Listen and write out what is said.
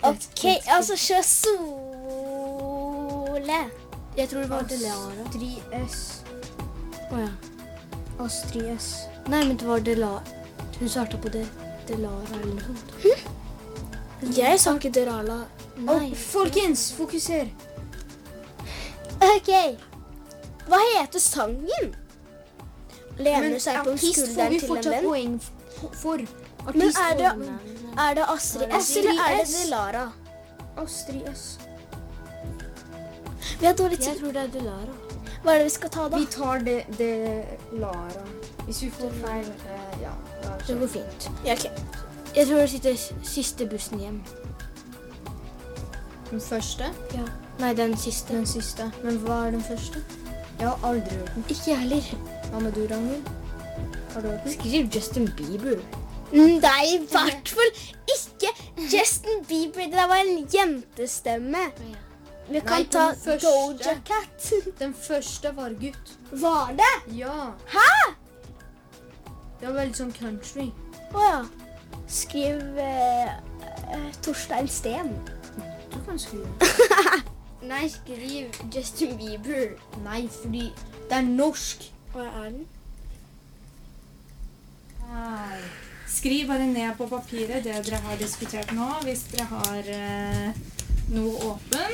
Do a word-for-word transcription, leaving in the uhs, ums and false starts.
Okej, alltså kör Sole. Jag tror det var Delara. Astrid S. Oh, ja. Astrid S. Nej, men det var Delara. Hun startet på det. Delara eller noe sånt. Jag sa inte Derala. Nej. Och folkens, fokuser. Okej. Vad heter sången? Lener sig på artist får skulderen vi till en fortsatt vän. poäng f- for. Men Artist är det, Nej, är det Astrid S Astrid eller är det S. Delara? Astrid S. Vi har dålig Jag tid. tror det är Delara. Vad är det vi ska ta då? Vi tar det, det Lara. Hvis vi får feil, eh, ja. da Det kjører går vi. fint. Ja, okej. Jag tror det sitter siste bussen hjem. Den første? Ja. Nei, den siste. Den siste. Men hva er den første? Jeg har aldri hørt den. Ikke jeg heller. Hva med du, Ragnhild? Har du hørt den? Skriv Justin Bieber. Nei, i hvert fall ikke Justin Bieber. Det der var en jentestemme. Vi kan Nei, ta den første. Doja Cat. Den første var gutt. Var det? Ja. Hæ? Det var veldig sånn country. Åja. Skriv eh, eh, Torstein Sten. Du kan skrive. Nei, skriv Justin Bieber. Nei, fordi det er norsk. Hva er den? Nei. Skriv bare ned på papiret det dere har diskutert nå, hvis dere har eh, noe åpen.